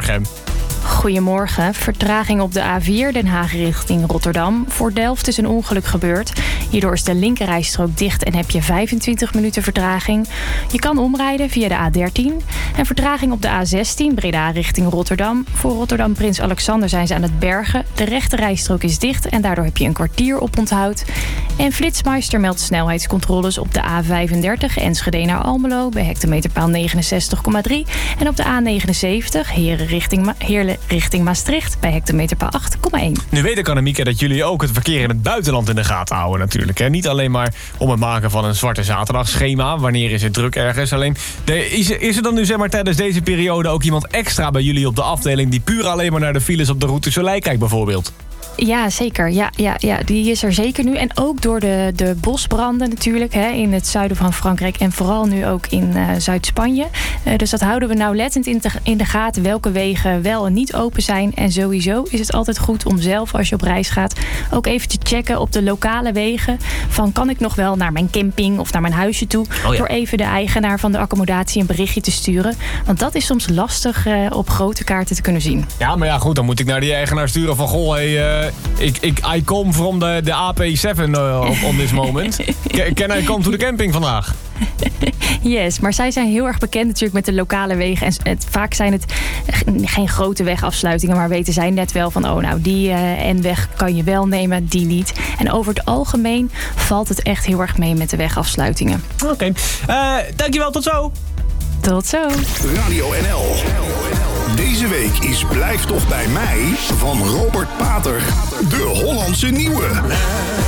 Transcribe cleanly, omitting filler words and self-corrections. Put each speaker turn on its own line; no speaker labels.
goedemorgen.
Goedemorgen. Vertraging op de A4 Den Haag richting Rotterdam. Voor Delft is een ongeluk gebeurd. Hierdoor is de linkerrijstrook dicht en heb je 25 minuten vertraging. Je kan omrijden via de A13. En vertraging op de A16 Breda richting Rotterdam. Voor Rotterdam Prins Alexander zijn ze aan het bergen. De rechterrijstrook is dicht en daardoor heb je een kwartier op onthoud. En Flitsmeister meldt snelheidscontroles op de A35 Enschede naar Almelo bij hectometerpaal 69,3. En op de A79 Heerlen richting Maastricht bij hectometerpaal 8,1.
Nu weet ik, Annemieke, dat jullie ook het verkeer in het buitenland in de gaten houden natuurlijk. Hè? Niet alleen maar om het maken van een zwarte zaterdagschema. Wanneer is het druk ergens? Alleen, is er dan nu zeg maar tijdens deze periode ook iemand extra bij jullie op de afdeling die puur alleen maar naar de files op de route Soleil kijkt bijvoorbeeld?
Ja, zeker. Ja, die is er zeker nu. En ook door de bosbranden natuurlijk in het zuiden van Frankrijk. En vooral nu ook in Zuid-Spanje. Dus dat houden we nauwlettend in de gaten welke wegen wel en niet open zijn. En sowieso is het altijd goed om zelf, als je op reis gaat, ook even te checken op de lokale wegen. Van kan ik nog wel naar mijn camping of naar mijn huisje toe? Door even de eigenaar van de accommodatie een berichtje te sturen. Want dat is soms lastig op grote kaarten te kunnen zien.
Ja, maar ja goed, dan moet ik naar die eigenaar sturen van goh, I come from the AP7 on this moment. Can I come to the camping vandaag?
Yes, maar zij zijn heel erg bekend natuurlijk met de lokale wegen. En vaak zijn het geen grote wegafsluitingen, maar weten zij net wel van die N-weg kan je wel nemen, die niet. En over het algemeen valt het echt heel erg mee met de wegafsluitingen.
Oké. Dankjewel, tot zo.
Tot zo.
Radio NL. Deze week is Blijf toch bij mij van Robert Pater. De Hollandse nieuwe.